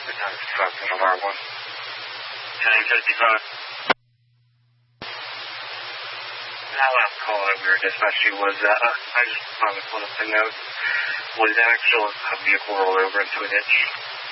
1055 Alarm 1. 1055. That last call over your dispatch was, I just wanted to note, was an actual vehicle roll over into a ditch.